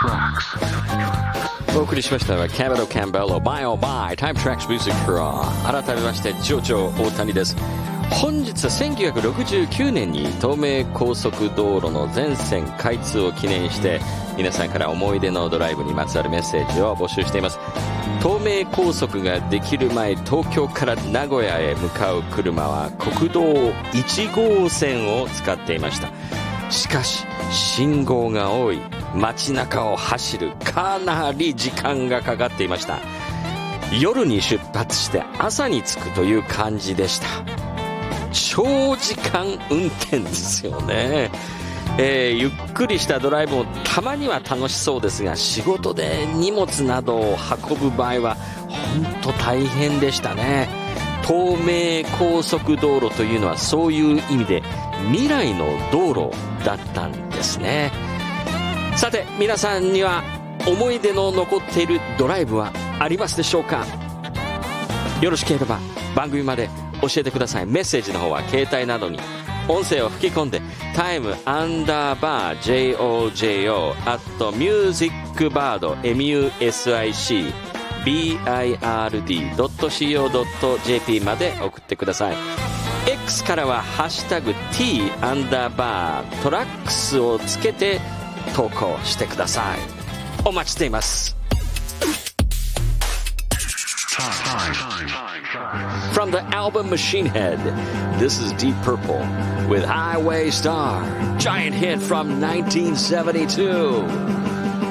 お送りしましたのはキャメロ・キャンベロ Bye Oh Bye Time Tracks Music Tour。 改めましてジョジョ大谷です。本日は1969年に東名高速道路の全線開通を記念して皆さんから思い出のドライブにまつわるメッセージを募集しています。東名高速ができる前、東京から名古屋へ向かう車は国道1号線を使っていました。しかし信号が多い街中を走る、かなり時間がかかっていました。夜に出発して朝に着くという感じでした。長時間運転ですよね。ゆっくりしたドライブもたまには楽しそうですが、仕事で荷物などを運ぶ場合は本当大変でしたね。東名高速道路というのはそういう意味で未来の道路だったんですね。さて皆さんには思い出の残っているドライブはありますでしょうか。よろしければ番組まで教えてください。メッセージの方は携帯などに音声を吹き込んで time_musicbird musicbird.co.jp まで送ってください。 X からはハッシュタグ T_トラックスをつけて投稿してください。お待ちしています。From the album Machine Head, this is Deep Purple with Highway Star, giant hit from 1972.